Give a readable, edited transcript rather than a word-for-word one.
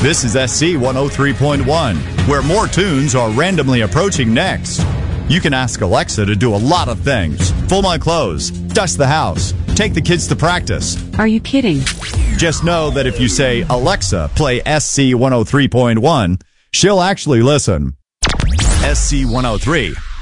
This is SC 103.1, where more tunes are randomly approaching next. You can ask Alexa to do a lot of things. Fold my clothes, dust the house, take the kids to practice. Are you kidding? Just know that if you say, Alexa, play SC 103.1, she'll actually listen. SC 103.